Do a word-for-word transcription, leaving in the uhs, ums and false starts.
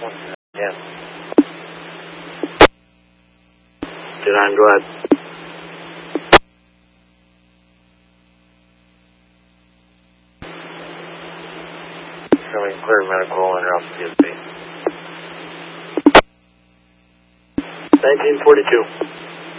Yeah. Get on, go ahead. Showing clear medical and Ralph P S B. nineteen forty-two.